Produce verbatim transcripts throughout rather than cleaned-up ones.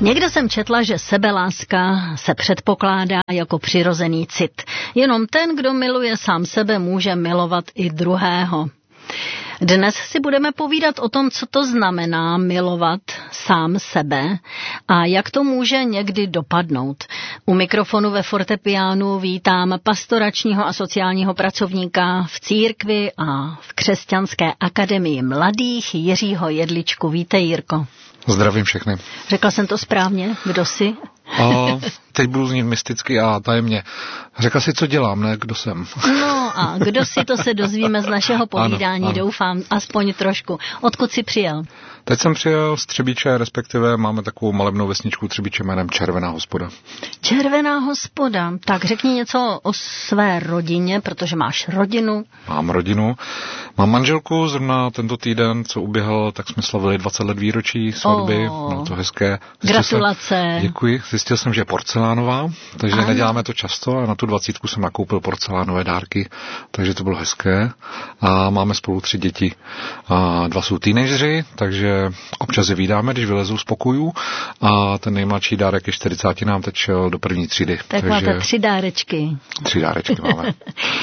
Někde jsem četla, že sebeláska se předpokládá jako přirozený cit. Jenom ten, kdo miluje sám sebe, může milovat i druhého. Dnes si budeme povídat o tom, co to znamená milovat sám sebe a jak to může někdy dopadnout. U mikrofonu ve fortepiánu vítám pastoračního a sociálního pracovníka v církvi a v Křesťanské akademii mladých Jiřího Jedličku. Vítej, Jirko. Zdravím všechny. Řekla jsem to správně? Kdo jsi? A teď budu znít mysticky a tajemně. Řekla si, co dělám, ne kdo jsem. No a kdo si, to se dozvíme z našeho povídání, ano, ano. Doufám, aspoň trošku. Odkud jsi přijel? Teď jsem přijel z Třebíče, respektive máme takovou malebnou vesničku Třebíče jménem Červená hospoda. Červená hospoda. Tak řekni něco o své rodině, protože máš rodinu. Mám rodinu. Mám manželku, zrovna tento týden, co uběhl, tak jsme slavili dvacet let výročí svatby. Oh, bylo to hezké. Zjistil gratulace. Jsem, děkuji. Zjistil jsem, že je porcelánová, takže ano. Neděláme to často, ale na tu dvacítku jsem nakoupil porcelánové dárky, takže to bylo hezké. A máme spolu tři děti. A dva jsou teenageři, takže občas je vídáme, když vylezou z pokojů, a ten nejmladší dárek je čtyřicátý, nám teď šel do první třídy. Tak takže máte tři dárečky. Tři dárečky máme.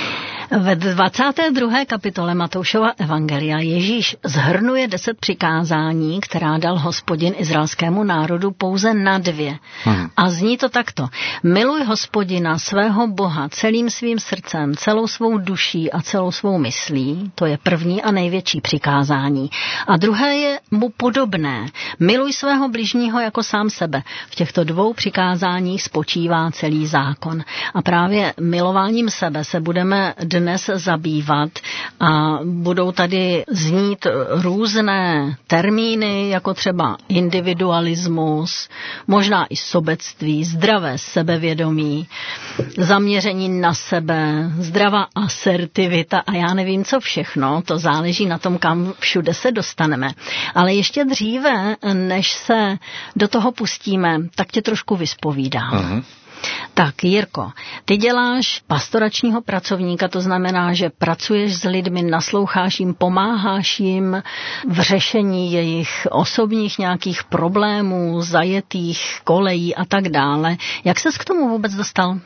Ve dvacáté druhé kapitole Matoušova evangelia Ježíš zhrnuje deset přikázání, která dal Hospodin izraelskému národu pouze na dvě. Hmm. A zní to takto. Miluj Hospodina svého Boha celým svým srdcem, celou svou duší a celou svou myslí. To je první a největší přikázání. A druhé je mu podobné. Miluj svého bližního jako sám sebe. V těchto dvou přikázáních spočívá celý zákon. A právě milováním sebe se budeme dnes zabývat a budou tady znít různé termíny, jako třeba individualismus, možná i sobectví, zdravé sebevědomí, zaměření na sebe, zdravá asertivita a já nevím co všechno, to záleží na tom, kam všude se dostaneme. Ale ještě dříve, než se do toho pustíme, tak tě trošku vyspovídám. Uh-huh. Tak, Jirko, ty děláš pastoračního pracovníka, to znamená, že pracuješ s lidmi, nasloucháš jim, pomáháš jim v řešení jejich osobních nějakých problémů, zajetých kolejí a tak dále. Jak ses k tomu vůbec dostal?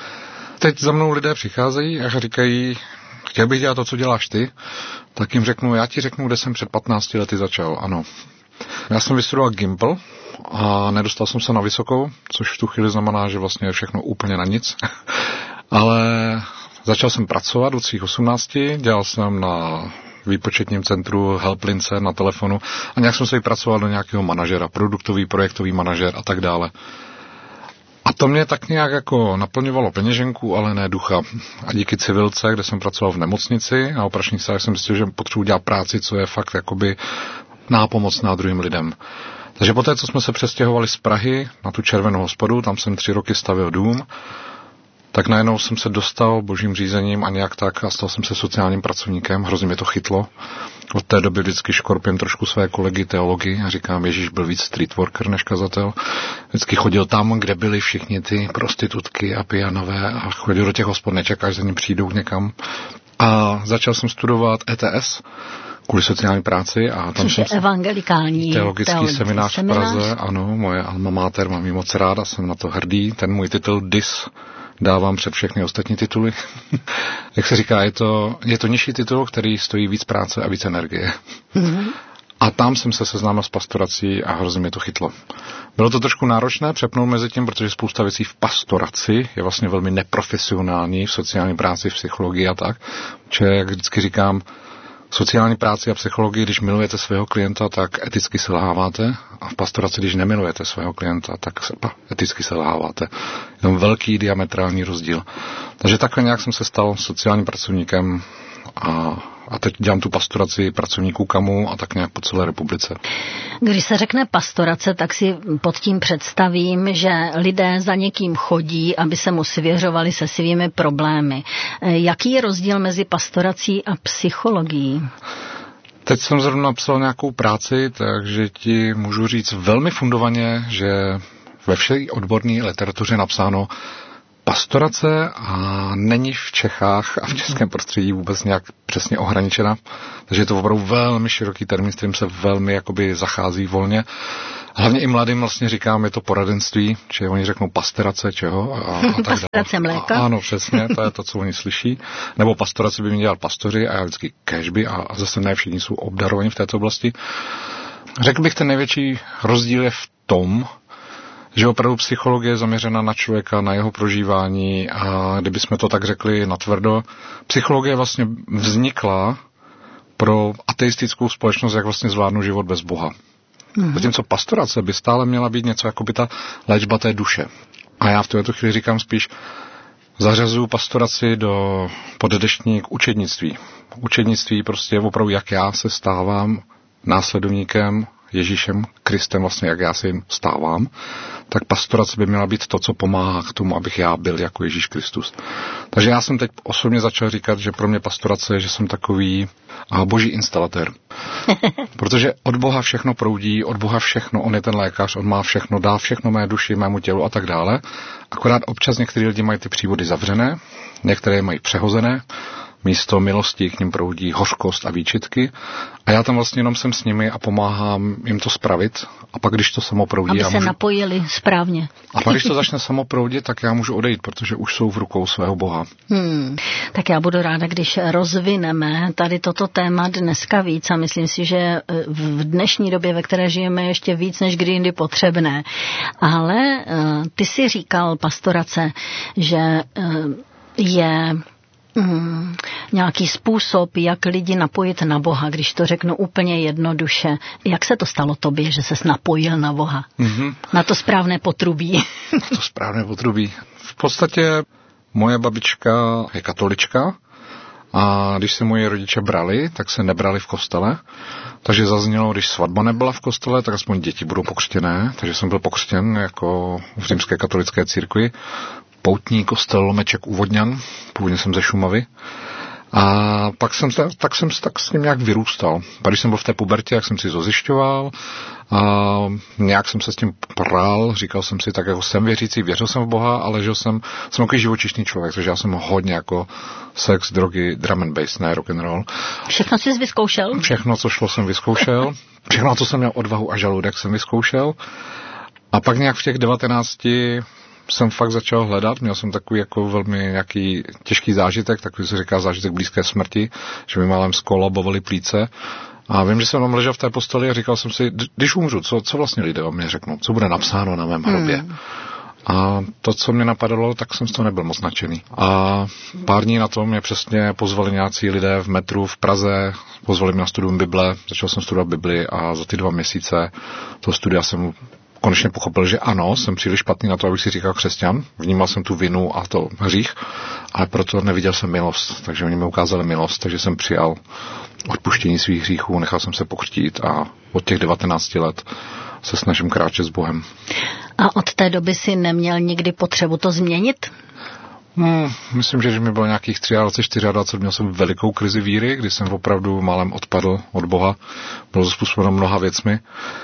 Teď za mnou lidé přicházejí a říkají, chtěl bych dělat to, co děláš ty, tak jim řeknu, já ti řeknu, kde jsem před patnácti lety začal, ano. Já jsem vystudoval Gimpl a nedostal jsem se na vysokou, což v tu chvíli znamená, že vlastně je všechno úplně na nic. Ale začal jsem pracovat od svých osmnácti, dělal jsem na výpočetním centru Helplince na telefonu a nějak jsem se vypracoval do nějakého manažera, produktový, projektový manažer a tak dále. A to mě tak nějak jako naplňovalo peněženku, ale ne ducha. A díky civilce, kde jsem pracoval v nemocnici a operačních sálech, jsem zjistil, že potřebuji dělat práci, co je fakt jakoby nápomocná druhým lidem. Takže poté, co jsme se přestěhovali z Prahy na tu Červenou hospodu, tam jsem tři roky stavěl dům, tak najednou jsem se dostal božím řízením a nějak tak a stal jsem se sociálním pracovníkem, hrozně mě to chytlo. Od té doby vždycky škorpím trošku své kolegy teology a říkám, Ježíš byl víc street worker než kazatel. Vždycky chodil tam, kde byly všichni ty prostitutky a pijanové a chodil do těch hospod, nečekáš, za ním přijdou někam. A začal jsem studovat E T S, kvůli sociální práci. A tam což je evangelikální teologický, teologický seminář, seminář v Praze, ano, moje alma mater, mám ji moc ráda, jsem na to hrdý. Ten můj titul D I S dávám před všechny ostatní tituly. Jak se říká, je to, je to nižší titul, který stojí víc práce a víc energie. Mm-hmm. A tam jsem se seznámil s pastorací a hrozně mě to chytlo. Bylo to trošku náročné přepnout mezi tím, protože spousta věcí v pastoraci je vlastně velmi neprofesionální, v sociální práci, v psychologii a tak. Čiže, jak vždycky říkám, sociální práci a psychologii, když milujete svého klienta, tak eticky selháváte, a v pastoraci, když nemilujete svého klienta, tak eticky selháváte. Jenom velký diametrální rozdíl. Takže takhle nějak jsem se stal sociálním pracovníkem a, a teď dělám tu pastoraci pracovníků KAMu a tak nějak po celé republice. Když se řekne pastorace, tak si pod tím představím, že lidé za někým chodí, aby se mu svěřovali se svými problémy. Jaký je rozdíl mezi pastorací a psychologií? Teď jsem zrovna napsal nějakou práci, takže ti můžu říct velmi fundovaně, že ve vše odborné literatuře napsáno pastorace a není v Čechách a v českém prostředí vůbec nějak přesně ohraničena. Takže je to opravdu velmi široký termín, s kterým se velmi jakoby zachází volně. Hlavně i mladým vlastně říkám, je to poradenství, či oni řeknou pasterace, čeho a, a tak dále. Pasterace mléka. A, ano, přesně, to je to, co oni slyší. Nebo pastoraci by mi dělal pastoři a já vždycky kéžby a zase ne všichni jsou obdarovaní v této oblasti. Řekl bych, ten největší rozdíl je v tom, že opravdu psychologie je zaměřena na člověka, na jeho prožívání a kdybychom to tak řekli natvrdo, psychologie vlastně vznikla pro ateistickou společnost, jak vlastně zvládnout život bez Boha. Mm. Zatímco pastorace by stále měla být něco jako by ta léčba té duše. A já v této chvíli říkám spíš, zařazuju pastoraci do poddeštník učednictví. Učednictví prostě opravdu, jak já se stávám následovníkem Ježíšem Kristem, vlastně jak já se jim stávám, tak pastorace by měla být to, co pomáhá k tomu, abych já byl jako Ježíš Kristus. Takže já jsem teď osobně začal říkat, že pro mě pastorace je, že jsem takový a boží instalatér. Protože od Boha všechno proudí, od Boha všechno, on je ten lékař, on má všechno, dá všechno mé duši, mému tělu a tak dále. Akorát občas některý lidi mají ty přívody zavřené, některé mají přehozené, místo milosti k nim proudí hořkost a výčitky a já tam vlastně jenom jsem s nimi a pomáhám jim to spravit a pak, když to samo proudí... Aby já se můžu... napojili správně. A pak, když to začne samo proudit, tak já můžu odejít, protože už jsou v rukou svého Boha. Hmm. Tak já budu ráda, když rozvineme tady toto téma dneska víc a myslím si, že v dnešní době, ve které žijeme, ještě víc než kdy jindy potřebné. Ale uh, ty si říkal, pastorace, že uh, je... Hmm, nějaký způsob, jak lidi napojit na Boha, když to řeknu úplně jednoduše. Jak se to stalo tobě, že ses napojil na Boha? Mm-hmm. Na to správné potrubí. Na to správné potrubí. V podstatě moje babička je katolička a když se moji rodiče brali, tak se nebrali v kostele. Takže zaznělo, když svatba nebyla v kostele, tak aspoň děti budou pokřtěné. Takže jsem byl pokřtěn jako v římské katolické církvi. Poutní kostel Lomeček u Vodňan, původně jsem ze Šumavy. A pak jsem, tak jsem tak s ním nějak vyrůstal. Pak když jsem byl v té pubertě, jak jsem si to zjišťoval, a nějak jsem se s tím prál, říkal jsem si, tak jako jsem věřící, věřil jsem v Boha, ale že jsem, jsem takový živočišný člověk, takže já jsem hodně jako sex, drogy, drum and bass, ne rock and roll. Všechno jsi vyzkoušel? Všechno, co šlo, jsem vyzkoušel. Všechno, co jsem měl odvahu a žaludek, jsem vyzkoušel. A pak nějak v těch devatenácti jsem fakt začal hledat, měl jsem takový jako velmi nějaký těžký zážitek, takový se říká zážitek blízké smrti, že mi málem skolabovaly plíce. A vím, že jsem tam ležel v té posteli a říkal jsem si, když umřu, co, co vlastně lidé o mě řeknou, co bude napsáno na mém hrobě. Hmm. A to, co mě napadalo, tak jsem z toho nebyl moc nadšený. A pár dní na to mě přesně pozvali nějací lidé v metru v Praze, pozvali mě na studium Bible, začal jsem studovat Bibli a za ty dva měsíce toho studia jsem konečně pochopil, že ano, jsem příliš špatný na to, abych si říkal křesťan. Vnímal jsem tu vinu a to hřích, ale proto neviděl jsem milost. Takže oni mi ukázali milost, takže jsem přijal odpuštění svých hříchů, nechal jsem se pokřtít a od těch devatenácti let se snažím kráčet s Bohem. A od té doby si neměl nikdy potřebu to změnit? Hmm, myslím, že když mi bylo nějakých dvacet tři, dvacet čtyři, měl jsem velikou krizi víry, kdy jsem opravdu málem odpadl od Boha. Bylo to způsobeno mnoha věcmi.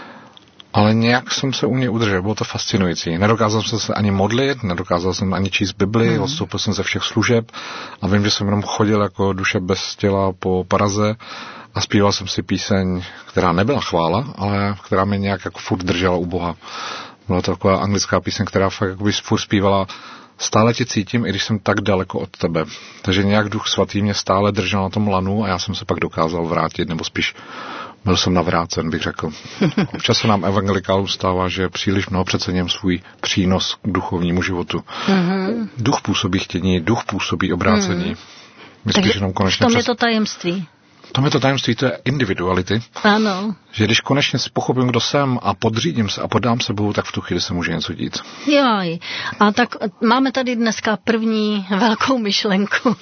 Ale nějak jsem se u mě udržel, bylo to fascinující. Nedokázal jsem se ani modlit, nedokázal jsem ani číst Bibli, mm. odstoupil jsem ze všech služeb a vím, že jsem jenom chodil jako duše bez těla po Praze a zpíval jsem si píseň, která nebyla chvála, ale která mě nějak jako furt držela u Boha. Byla to taková anglická píseň, která fakt jakoby furt zpívala: stále tě cítím, i když jsem tak daleko od tebe. Takže nějak Duch Svatý mě stále držel na tom lanu a já jsem se pak dokázal vrátit, nebo spíš byl jsem navrácen, bych řekl. Občas se nám evangelikálům stává, že příliš mnoho přecením svůj přínos k duchovnímu životu. Mm-hmm. Duch působí chtění, duch působí obrácení. Mm. Takže v tom přes... je to tajemství. V tom je to tajemství, to je individuality. Ano. Že když konečně si pochopím, kdo jsem a podřídím se a podám se Bohu, tak v tu chvíli se může něco dít. Jaj. A tak máme tady dneska první velkou myšlenku.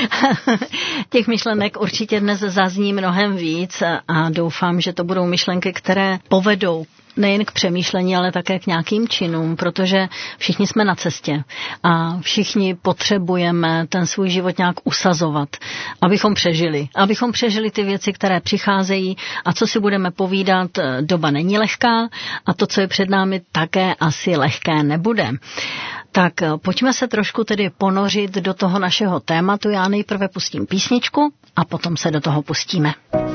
Těch myšlenek určitě dnes zazní mnohem víc a doufám, že to budou myšlenky, které povedou nejen k přemýšlení, ale také k nějakým činům, protože všichni jsme na cestě a všichni potřebujeme ten svůj život nějak usazovat, abychom přežili. Abychom přežili ty věci, které přicházejí a co si budeme povídat, doba není lehká a to, co je před námi, také asi lehké nebude. Tak pojďme se trošku tedy ponořit do toho našeho tématu. Já nejprve pustím písničku a potom se do toho pustíme.